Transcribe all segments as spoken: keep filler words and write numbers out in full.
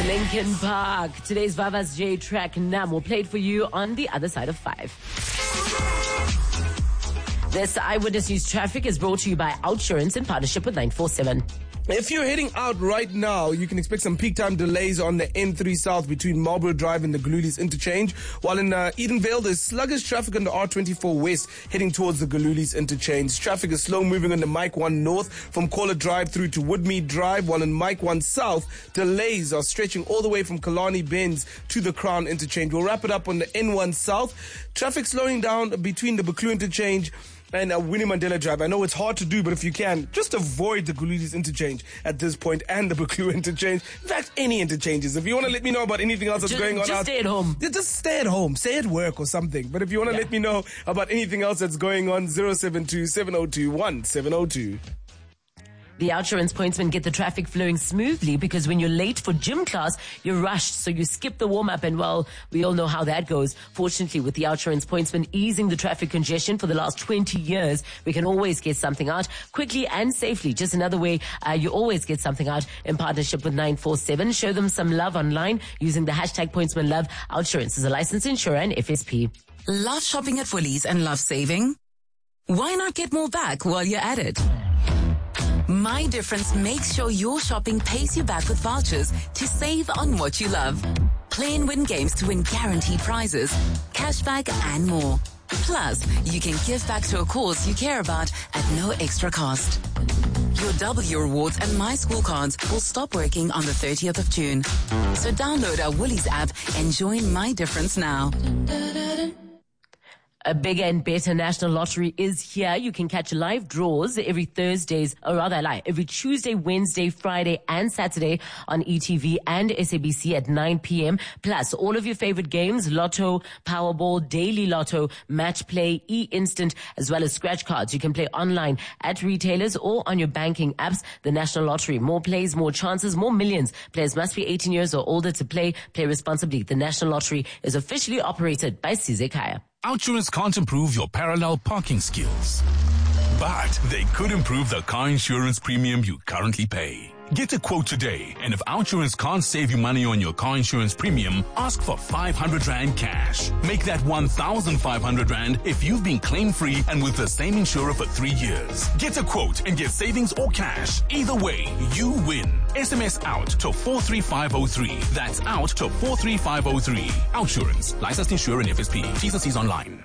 Linkin Park. Today's Vava's J track Nam will play it for you on the other side of five. This Eyewitness News traffic is brought to you by Outsurance in partnership with nine four seven. If you're heading out right now, you can expect some peak time delays on the N three South between Marlborough Drive and the Galulis interchange. While in uh, Edenvale, there's sluggish traffic on the R twenty-four West heading towards the Galulis interchange. Traffic is slow moving on the Mike one North from Caller Drive through to Woodmead Drive, while in Mike one South, delays are stretching all the way from Kalani Bends to the Crown interchange. We'll wrap it up on the N one South. Traffic slowing down between the Buccleuch interchange and uh, Winnie Mandela Drive. I know it's hard to do, but if you can, just avoid the Galulis interchange at this point and the Buccleuch interchange. In fact, any interchanges. If you want to let me know about anything else that's just, going on just out, stay at home. Just stay at home. Stay at work or something. But if you want to yeah. let me know about anything else that's going on, zero seven two, seven zero two, one seven zero two. The Outsurance pointsmen get the traffic flowing smoothly because when you're late for gym class, you're rushed, so you skip the warm-up, and well, we all know how that goes. Fortunately, with the Outsurance pointsmen easing the traffic congestion for the last twenty years, we can always get something out quickly and safely. Just another way uh, you always get something out in partnership with nine four seven. Show them some love online using the hashtag pointsmanlove. Outsurance is a licensed insurer and F S P. Love shopping at Woolies and love saving? Why not get more back while you're at it? My Difference makes sure your shopping pays you back with vouchers to save on what you love. Play and win games to win guaranteed prizes, cashback and more. Plus, you can give back to a cause you care about at no extra cost. Your W Rewards and My School cards will stop working on the thirtieth of June. So download our Woolies app and join My Difference now. A bigger and better national lottery is here. You can catch live draws every Thursdays, or rather I lie, every Tuesday, Wednesday, Friday and Saturday on E T V and S A B C at nine p.m. Plus all of your favorite games, Lotto, Powerball, Daily Lotto, Match Play, E-Instant, as well as scratch cards. You can play online at retailers or on your banking apps. The National Lottery. More plays, more chances, more millions. Players must be eighteen years or older to play. Play responsibly. The National Lottery is officially operated by Sizwe Kaya. Outsurance can't improve your parallel parking skills, but they could improve the car insurance premium you currently pay. Get a quote today, and if Outsurance can't save you money on your car insurance premium, ask for five hundred rand cash. Make that one thousand five hundred rand if you've been claim-free and with the same insurer for three years. Get a quote and get savings or cash. Either way, you win. S M S out to four three five zero three. That's out to four three five zero three. Outsurance. Licensed insurer and F S P. T's and C's online.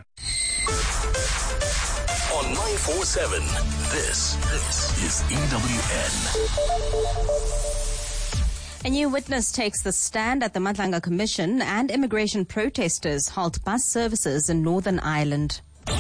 On nine four seven, this, this is E W N. A new witness takes the stand at the Madlanga Commission, and immigration protesters halt bus services in Northern Ireland. Good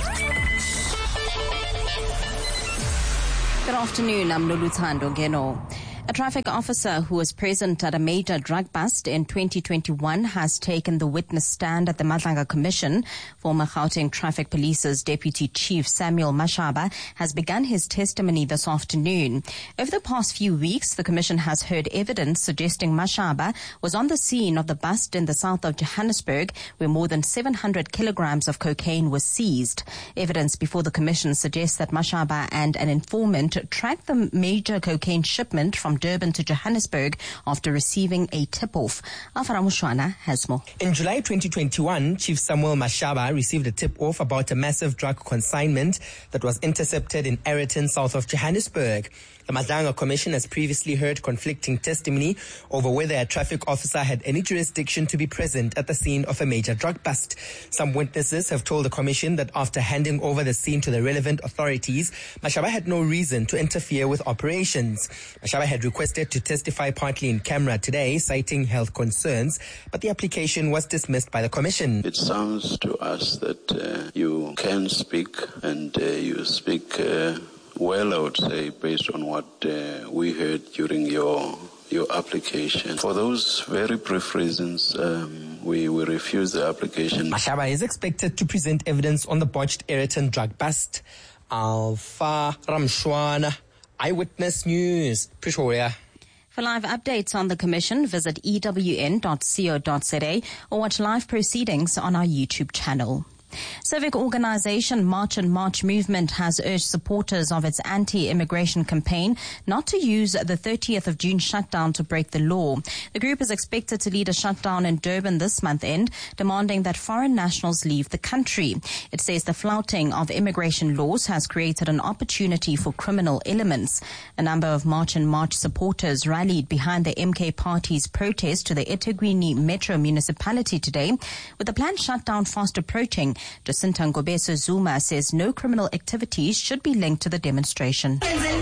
afternoon, I'm Luluthando Geno. A traffic officer who was present at a major drug bust in twenty twenty-one has taken the witness stand at the Madlanga Commission. Former Gauteng Traffic Police's Deputy Chief Samuel Mashaba has begun his testimony this afternoon. Over the past few weeks, the Commission has heard evidence suggesting Mashaba was on the scene of the bust in the south of Johannesburg, where more than seven hundred kilograms of cocaine was seized. Evidence before the Commission suggests that Mashaba and an informant tracked the major cocaine shipment from Durban to Johannesburg after receiving a tip-off. Alfara Mushwana has more. In July twenty twenty-one, Chief Samuel Mashaba received a tip-off about a massive drug consignment that was intercepted in Ayrton, south of Johannesburg. The Madlanga Commission has previously heard conflicting testimony over whether a traffic officer had any jurisdiction to be present at the scene of a major drug bust. Some witnesses have told the Commission that after handing over the scene to the relevant authorities, Mashaba had no reason to interfere with operations. Mashaba had requested to testify partly in camera today, citing health concerns, but the application was dismissed by the Commission. It sounds to us that uh, you can speak, and uh, you speak uh, well, I would say, based on what uh, we heard during your your application. For those very brief reasons, um, we, we refuse the application. Mashaba is expected to present evidence on the botched Ayrton drug bust. Alpha Ramshwana, Eyewitness News, Pretoria. For live updates on the Commission, visit e w n dot co dot za or watch live proceedings on our YouTube channel. Civic organization March and March Movement has urged supporters of its anti-immigration campaign not to use the thirtieth of June shutdown to break the law. The group is expected to lead a shutdown in Durban this month end, demanding that foreign nationals leave the country. It says the flouting of immigration laws has created an opportunity for criminal elements. A number of March and March supporters rallied behind the M K Party's protest to the eThekwini Metro Municipality today. With the planned shutdown fast approaching, Jacinta Ngobeso Zuma says no criminal activities should be linked to the demonstration.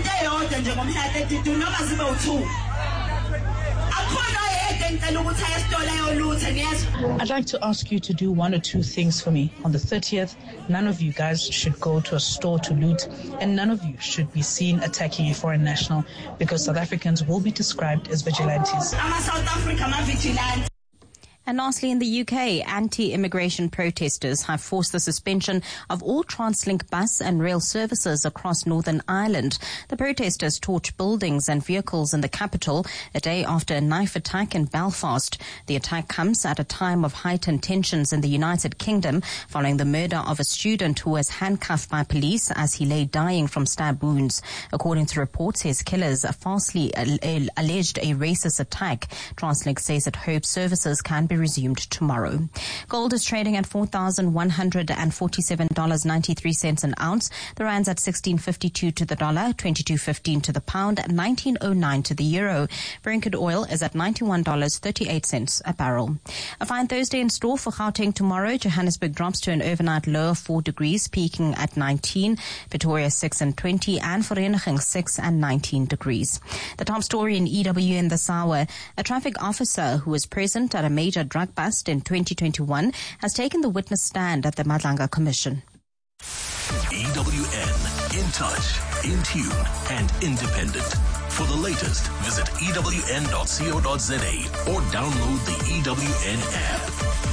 I'd like to ask you to do one or two things for me. On the thirtieth, none of you guys should go to a store to loot, and none of you should be seen attacking a foreign national, because South Africans will be described as vigilantes. I'm a South African, I'm a vigilante. And lastly, in the U K, anti-immigration protesters have forced the suspension of all Translink bus and rail services across Northern Ireland. The protesters torched buildings and vehicles in the capital a day after a knife attack in Belfast. The attack comes at a time of heightened tensions in the United Kingdom following the murder of a student who was handcuffed by police as he lay dying from stab wounds. According to reports, his killers falsely alleged a racist attack. Translink says it hopes services can be resumed tomorrow. Gold is trading at four thousand one hundred forty-seven dollars and ninety-three cents an ounce. The rand's at sixteen fifty-two to the dollar, twenty-two fifteen to the pound, and nineteen oh nine to the euro. Brent oil is at ninety-one dollars and thirty-eight cents a barrel. A fine Thursday in store for Gauteng tomorrow. Johannesburg drops to an overnight low of four degrees, peaking at nineteen. Pretoria six and twenty, and Vereeniging six and nineteen degrees. The top story in E W in this hour: a traffic officer who was present at a major drug bust in twenty twenty-one has taken the witness stand at the Madlanga Commission. E W N, in touch, in tune, and independent. For the latest, visit E W N dot co dot za or download the E W N app.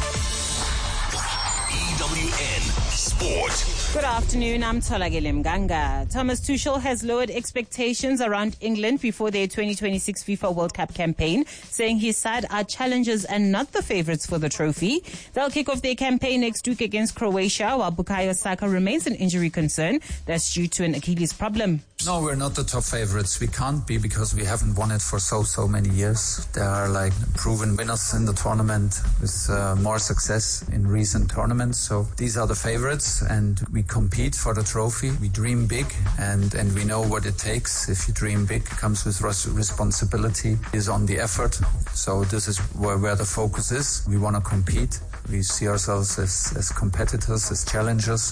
E W N Sport. Good afternoon, I'm Tolagile Mganga. Thomas Tuchel has lowered expectations around England before their twenty twenty-six FIFA World Cup campaign, saying his side are challengers and not the favourites for the trophy. They'll kick off their campaign next week against Croatia, while Bukayo Saka remains an injury concern that's due to an Achilles problem. No, we're not the top favorites. We can't be, because we haven't won it for so, so many years. There are like proven winners in the tournament with uh, more success in recent tournaments. So these are the favorites, and we compete for the trophy. We dream big, and, and we know what it takes. If you dream big, it comes with res- responsibility, is on the effort. So this is where, where the focus is. We want to compete. We see ourselves as, as competitors, as challengers.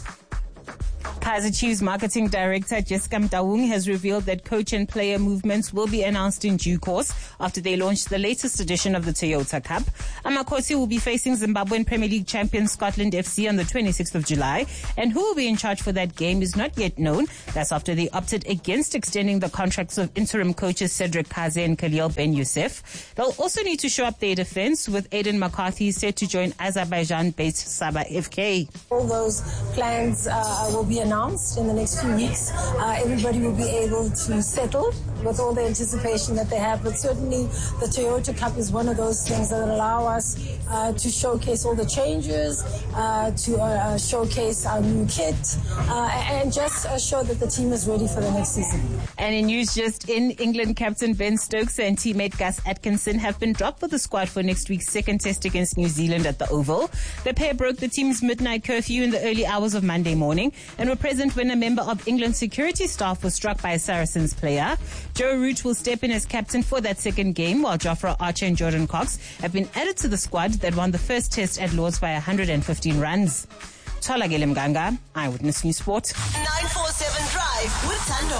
Kaizer Chiefs Marketing Director Jessica Mtaung has revealed that coach and player movements will be announced in due course after they launch the latest edition of the Toyota Cup. Amakhosi will be facing Zimbabwean Premier League champion Scotland F C on the twenty-sixth of July, and who will be in charge for that game is not yet known. That's after they opted against extending the contracts of interim coaches Cedric Kaze and Khalil Ben Youssef. They'll also need to show up their defense, with Aidan McCarthy set to join Azerbaijan-based Sabah F K. All those plans uh, will be announced in the next few weeks. Uh, everybody will be able to settle with all the anticipation that they have, but certainly the Toyota Cup is one of those things that allow us uh, to showcase all the changes, uh, to uh, showcase our new kit, uh, and just uh, show that the team is ready for the next season. And in news just in, England captain Ben Stokes and teammate Gus Atkinson have been dropped for the squad for next week's second test against New Zealand at the Oval. The pair broke the team's midnight curfew in the early hours of Monday morning and were present when a member of England's security staff was struck by a Saracens player. Joe Root will step in as captain for that second game, while Jofra Archer and Jordan Cox have been added to the squad that won the first test at Lords by one hundred fifteen runs. Tolagile Mganga, Eyewitness News Sport. nine forty-seven Drive with Tando.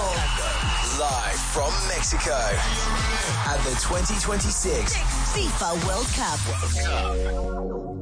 Live from Mexico at the twenty twenty-six FIFA World Cup. World Cup.